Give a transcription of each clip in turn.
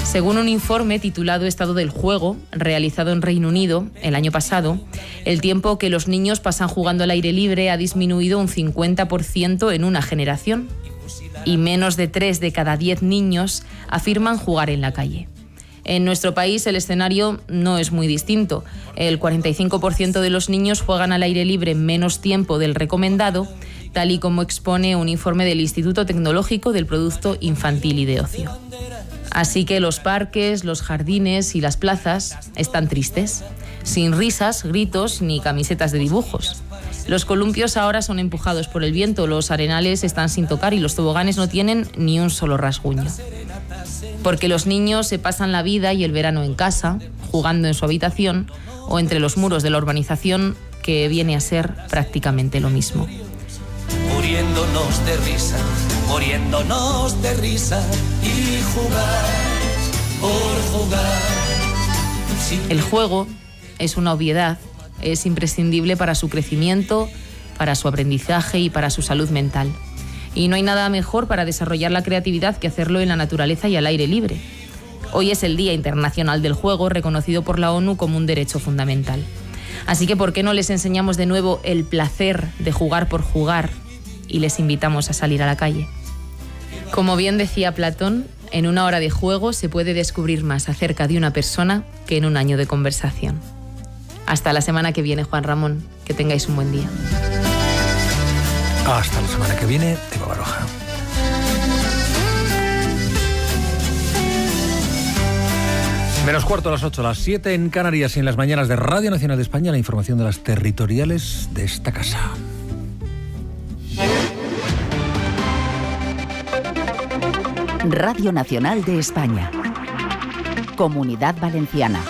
Según un informe titulado Estado del Juego, realizado en Reino Unido el año pasado, el tiempo que los niños pasan jugando al aire libre ha disminuido un 50% en una generación y menos de 3 de cada 10 niños afirman jugar en la calle. En nuestro país el escenario no es muy distinto. El 45% de los niños juegan al aire libre menos tiempo del recomendado, tal y como expone un informe del Instituto Tecnológico del Producto Infantil y de Ocio. Así que los parques, los jardines y las plazas están tristes, sin risas, gritos ni camisetas de dibujos. Los columpios ahora son empujados por el viento, los arenales están sin tocar y los toboganes no tienen ni un solo rasguño. Porque los niños se pasan la vida y el verano en casa, jugando en su habitación o entre los muros de la urbanización, que viene a ser prácticamente lo mismo. Muriéndonos de risa y jugar por jugar. El juego es una obviedad, es imprescindible para su crecimiento, para su aprendizaje y para su salud mental. Y no hay nada mejor para desarrollar la creatividad que hacerlo en la naturaleza y al aire libre. Hoy es el Día Internacional del Juego, reconocido por la ONU como un derecho fundamental. Así que, ¿por qué no les enseñamos de nuevo el placer de jugar por jugar y les invitamos a salir a la calle? Como bien decía Platón, en una hora de juego se puede descubrir más acerca de una persona que en un año de conversación. Hasta la semana que viene, Juan Ramón. Que tengáis un buen día. Hasta la semana que viene, Eva Baroja. Menos cuarto a las 8, a las 7 en Canarias y en las mañanas de Radio Nacional de España, la información de las territoriales de esta casa. Radio Nacional de España. Comunidad Valenciana.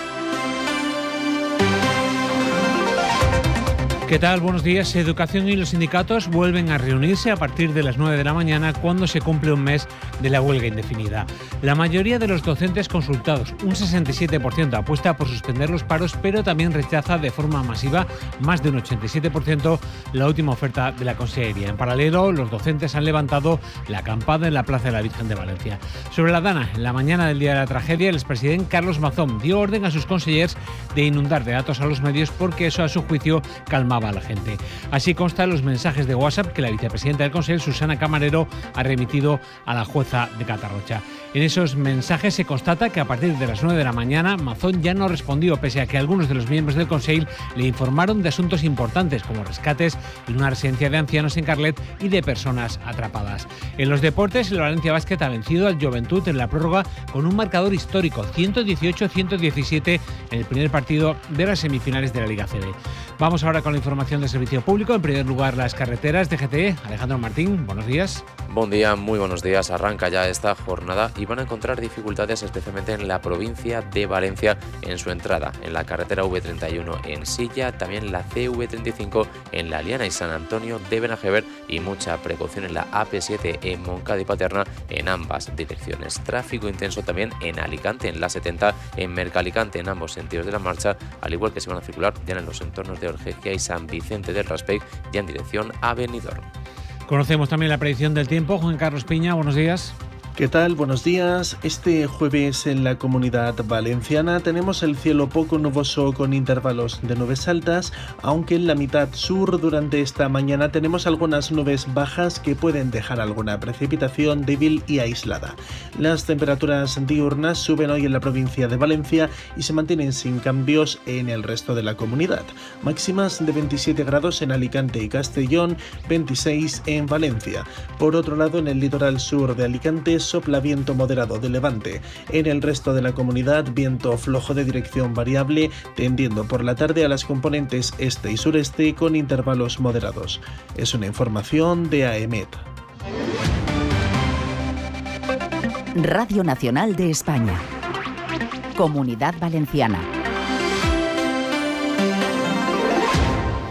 ¿Qué tal? Buenos días. Educación y los sindicatos vuelven a reunirse a partir de las 9 de la mañana cuando se cumple un mes de la huelga indefinida. La mayoría de los docentes consultados, un 67%, apuesta por suspender los paros, pero también rechaza de forma masiva, más de un 87%, la última oferta de la Consellería. En paralelo, los docentes han levantado la acampada en la Plaza de la Virgen de Valencia. Sobre la Dana, en la mañana del día de la tragedia, el expresidente Carlos Mazón dio orden a sus consellers de inundar de datos a los medios porque eso, a su juicio, calmaba a la gente. Así consta en los mensajes de WhatsApp que la vicepresidenta del Consell, Susana Camarero, ha remitido a la jueza de Catarrocha. En esos mensajes se constata que a partir de las 9 de la mañana Mazón ya no respondió, pese a que algunos de los miembros del Consell le informaron de asuntos importantes como rescates en una residencia de ancianos en Carlet y de personas atrapadas. En los deportes, el Valencia Basket ha vencido al Joventut en la prórroga con un marcador histórico, 118-117 en el primer partido de las semifinales de la Liga CB. Vamos ahora con la información del servicio público. En primer lugar, las carreteras de DGT. Alejandro Martín, buenos días. Buen día, muy buenos días. Arranca ya esta jornada y van a encontrar dificultades especialmente en la provincia de Valencia en su entrada, en la carretera V31 en Silla, también la CV35 en La Liana y San Antonio de Benajever y mucha precaución en la AP7 en Moncada y Paterna en ambas direcciones. Tráfico intenso también en Alicante, en la 70, en Mercalicante en ambos sentidos de la marcha, al igual que se van a circular ya en los entornos de Orgegia y San Vicente del Raspeig, ya en dirección a Benidorm. Conocemos también la predicción del tiempo. Juan Carlos Piña, buenos días. ¿Qué tal? Buenos días. Este jueves en la Comunidad Valenciana tenemos el cielo poco nuboso con intervalos de nubes altas, aunque en la mitad sur durante esta mañana tenemos algunas nubes bajas que pueden dejar alguna precipitación débil y aislada. Las temperaturas diurnas suben hoy en la provincia de Valencia y se mantienen sin cambios en el resto de la comunidad. Máximas de 27 grados en Alicante y Castellón, 26 en Valencia. Por otro lado, en el litoral sur de Alicante sopla viento moderado de levante. En el resto de la comunidad, viento flojo de dirección variable, tendiendo por la tarde a las componentes este y sureste con intervalos moderados. Es una información de AEMET. Radio Nacional de España. Comunidad Valenciana.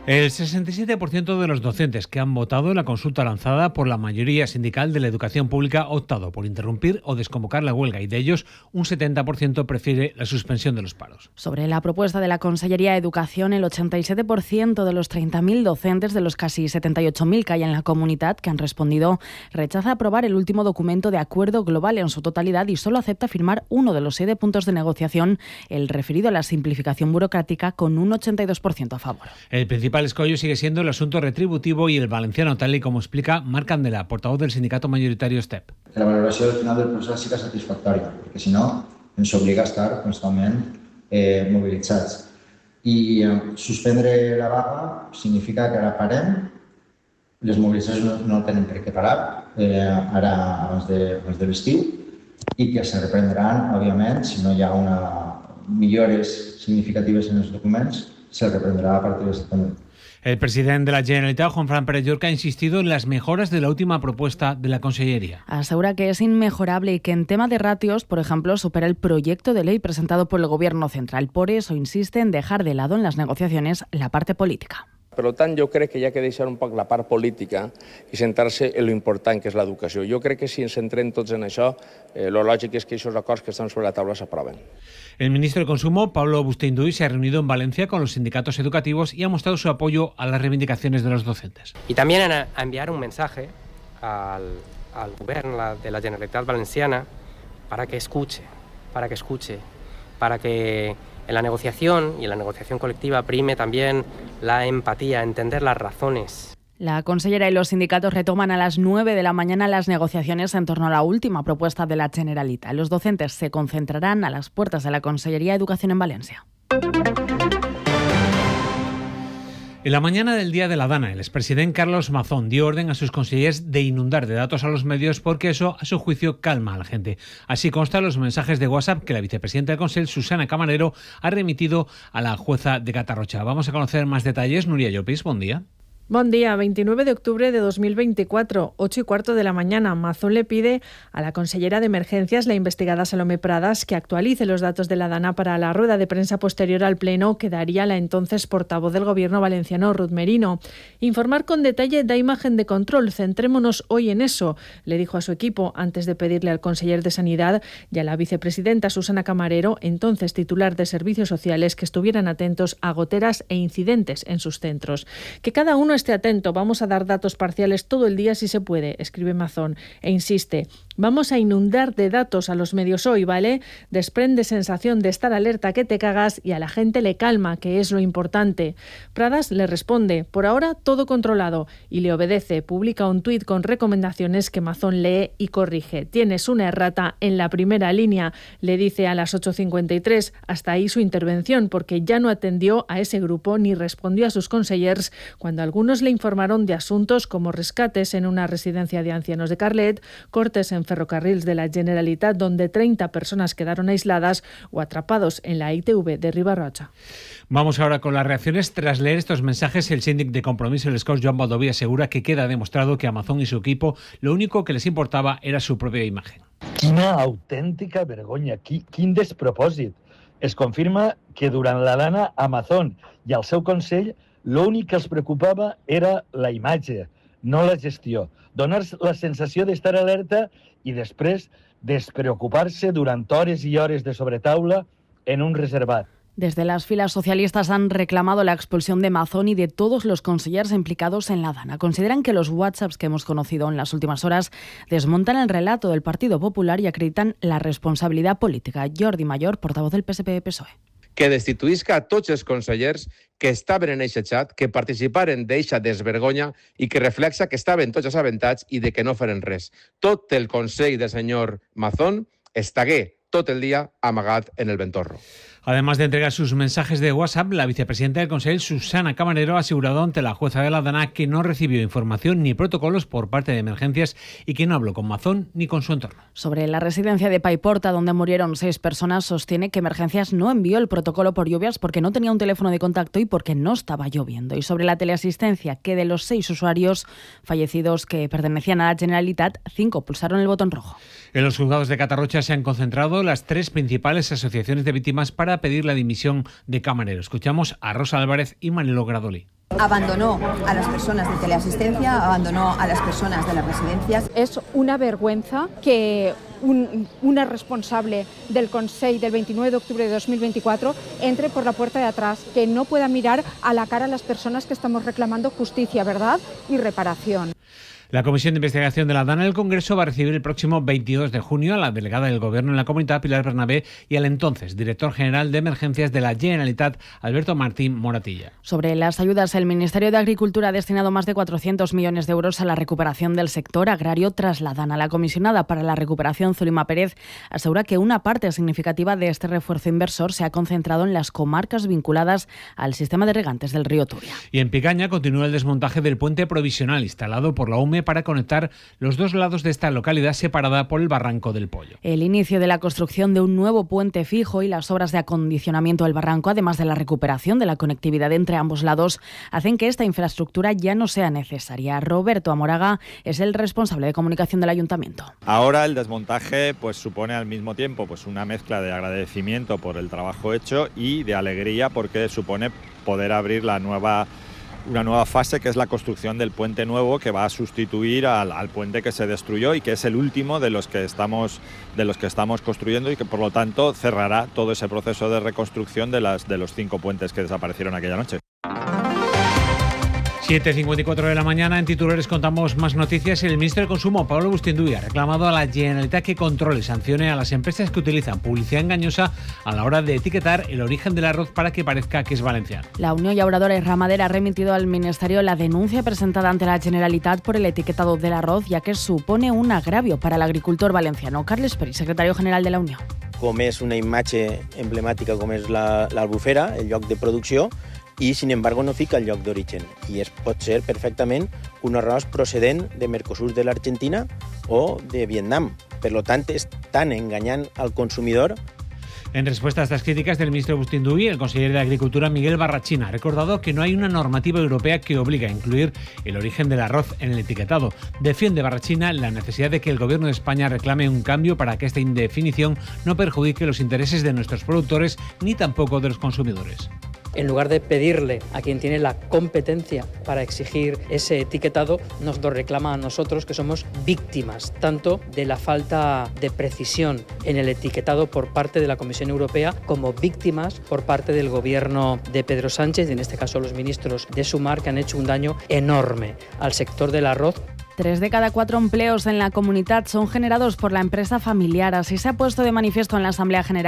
El 67% de los docentes que han votado en la consulta lanzada por la mayoría sindical de la educación pública ha optado por interrumpir o desconvocar la huelga y de ellos un 70% prefiere la suspensión de los paros. Sobre la propuesta de la Consellería de Educación, el 87% de los 30.000 docentes de los casi 78.000 que hay en la comunidad que han respondido rechaza aprobar el último documento de acuerdo global en su totalidad y solo acepta firmar uno de los 7 puntos de negociación, el referido a la simplificación burocrática, con un 82% a favor. El principal escollo sigue siendo el asunto retributivo y el valenciano, tal y como explica Marc Candela, portavoz del sindicato mayoritario STEP. La valoració al final del procés sigui satisfactòria, perquè si no ens obliga a estar constantment mobilitzats. I suspendre la vaga significa que ara parem, les mobilitzacions no tenen per què parar, ara abans de l'estiu, i que se reprendran, òbviament, si no hi ha millores significatives en els documents, se reprendrá a partir de septiembre. El presidente de la Generalitat, Juanfran Pérez Llorca, ha insistido en las mejoras de la última propuesta de la Consellería. Asegura que es inmejorable y que en tema de ratios, por ejemplo, supera el proyecto de ley presentado por el Gobierno central. Por eso insiste en dejar de lado en las negociaciones la parte política. Per tant, jo crec que hi ha que deixar un poc la part política i centrar-se en lo important que és l'educació. Jo crec que si ens centrem tots en això, lo lògic és que aquests acords que estan sobre la taula s'aproven. El ministro de Consumo, Pablo Bustinduy, se ha reunido en Valencia con los sindicatos educativos y ha mostrado su apoyo a las reivindicaciones de los docentes. Y también a enviar un mensaje al Gobierno de la Generalitat Valenciana para que escuche, para que en la negociación y en la negociación colectiva prime también la empatía, entender las razones. La consellera y los sindicatos retoman a las 9 de la mañana las negociaciones en torno a la última propuesta de la Generalitat. Los docentes se concentrarán a las puertas de la Consellería de Educación en Valencia. En la mañana del día de la Dana, el expresidente Carlos Mazón dio orden a sus consellers de inundar de datos a los medios porque eso, a su juicio, calma a la gente. Así constan los mensajes de WhatsApp que la vicepresidenta del Consell, Susana Camarero, ha remitido a la jueza de Catarroja. Vamos a conocer más detalles. Nuria Llopis, buen día. Buen día, 29 de octubre de 2024, 8:15 de la mañana. Mazón le pide a la consellera de Emergencias, la investigada Salomé Pradas, que actualice los datos de la Dana para la rueda de prensa posterior al pleno que daría la entonces portavoz del Gobierno valenciano, Ruth Merino. Informar con detalle da imagen de control. Centrémonos hoy en eso, le dijo a su equipo antes de pedirle al conseller de Sanidad y a la vicepresidenta Susana Camarero, entonces titular de Servicios Sociales, que estuvieran atentos a goteras e incidentes en sus centros. Que cada uno esté atento, vamos a dar datos parciales todo el día si se puede, escribe Mazón, e insiste, vamos a inundar de datos a los medios hoy, ¿vale? Desprende sensación de estar alerta que te cagas y a la gente le calma, que es lo importante. Pradas le responde, por ahora todo controlado, y le obedece, publica un tuit con recomendaciones que Mazón lee y corrige. Tienes una errata en la primera línea, le dice a las 8:53, hasta ahí su intervención, porque ya no atendió a ese grupo ni respondió a sus consellers cuando algunos le informaron de asuntos como rescates en una residencia de ancianos de Carlet, cortes en ferrocarrils de la Generalitat donde 30 personas quedaron aisladas o atrapados en la ITV de Ribarroja. Vamos ahora con las reacciones. Tras leer estos mensajes, el síndic de Compromís, el Escós, Joan Baldoví, asegura que queda demostrado que a Mazón y su equipo lo único que les importaba era su propia imagen. Quina autèntica vergonya, quin despropòsit. Es confirma que durant la Dana a Mazón i al seu Consell l'únic que els preocupava era la imatge, no la gestió. Donar la sensació d'estar alerta i després despreocupar-se durant hores i hores de sobretaula en un reservat. Desde las filas socialistas han reclamado la expulsión de Mazón y de todos los consellers implicados en la Dana. Consideran que los WhatsApps que hemos conocido en las últimas horas desmontan el relato del Partido Popular y acreditan la responsabilidad política. Jordi Mayor, portavoz del PSPE-PSOE. Que destituïsca a tots els consellers que estaven en eixe xat, que participaren d'eixa desvergonya i que reflexa que estaven tots assabentats i de que no feren res. Tot el Consell del senyor Mazón estagué tot el día amagat en el ventorro. Además de entregar sus mensajes de WhatsApp, la vicepresidenta del Consell, Susana Camarero, ha asegurado ante la jueza de la Dana que no recibió información ni protocolos por parte de Emergencias y que no habló con Mazón ni con su entorno. Sobre la residencia de Paiporta, donde murieron 6 personas, sostiene que Emergencias no envió el protocolo por lluvias porque no tenía un teléfono de contacto y porque no estaba lloviendo. Y sobre la teleasistencia, que de los 6 usuarios fallecidos que pertenecían a la Generalitat, 5 pulsaron el botón rojo. En los juzgados de Catarroja se han concentrado las 3 principales asociaciones de víctimas para pedir la dimisión de Camarero. Escuchamos a Rosa Álvarez y Manilo Gradoli. Abandonó a las personas de teleasistencia, abandonó a las personas de las residencias. Es una vergüenza que una responsable del Consell del 29 de octubre de 2024 entre por la puerta de atrás, que no pueda mirar a la cara a las personas que estamos reclamando justicia, verdad y reparación. La Comisión de Investigación de la DANA del Congreso va a recibir el próximo 22 de junio a la delegada del Gobierno en la Comunidad, Pilar Bernabé, y al entonces director general de Emergencias de la Generalitat, Alberto Martín Moratilla. Sobre las ayudas, el Ministerio de Agricultura ha destinado más de 400 millones de euros a la recuperación del sector agrario tras la DANA. La comisionada para la recuperación, Zulima Pérez, asegura que una parte significativa de este refuerzo inversor se ha concentrado en las comarcas vinculadas al sistema de regantes del río Turia. Y en Picaña continúa el desmontaje del puente provisional instalado por la UME para conectar los dos lados de esta localidad separada por el Barranco del Pollo. El inicio de la construcción de un nuevo puente fijo y las obras de acondicionamiento del barranco, además de la recuperación de la conectividad entre ambos lados, hacen que esta infraestructura ya no sea necesaria. Roberto Amoraga es el responsable de comunicación del Ayuntamiento. Ahora el desmontaje supone al mismo tiempo una mezcla de agradecimiento por el trabajo hecho y de alegría porque supone poder abrir una nueva fase, que es la construcción del puente nuevo que va a sustituir al puente que se destruyó y que es el último de los que estamos construyendo y que por lo tanto cerrará todo ese proceso de reconstrucción de los 5 puentes que desaparecieron aquella noche. 7:54 de la mañana, en titulares contamos más noticias. El ministro de Consumo, Pablo Bustinduy, ha reclamado a la Generalitat que controle y sancione a las empresas que utilizan publicidad engañosa a la hora de etiquetar el origen del arroz para que parezca que es valenciano. La Unión Llauradora y Ramadera ha remitido al Ministerio la denuncia presentada ante la Generalitat por el etiquetado del arroz, ya que supone un agravio para el agricultor valenciano. Carles Peri, secretario general de la Unión. Com és una imatge emblemàtica com és l'Albufera, el lloc de producció, i, sin embargo, no fica el lloc d'origen. I pot ser perfectament un arròs procedent de Mercosur de l'Argentina o de Vietnam. Per tant, estan enganyant al consumidor. En respuesta a estas críticas del ministro Bustinduy, el consejero de Agricultura, Miguel Barrachina, ha recordado que no hay una normativa europea que obligue a incluir el origen del arroz en el etiquetado. Defiende Barrachina la necesidad de que el Gobierno de España reclame un cambio para que esta indefinición no perjudique los intereses de nuestros productores ni tampoco de los consumidores. En lugar de pedirle a quien tiene la competencia para exigir ese etiquetado, nos lo reclama a nosotros, que somos víctimas tanto de la falta de precisión en el etiquetado por parte de la Comisión Europea como víctimas por parte del gobierno de Pedro Sánchez y en este caso los ministros de Sumar, que han hecho un daño enorme al sector del arroz. 3 de cada 4 empleos en la comunidad son generados por la empresa familiar. Así se ha puesto de manifiesto en la Asamblea General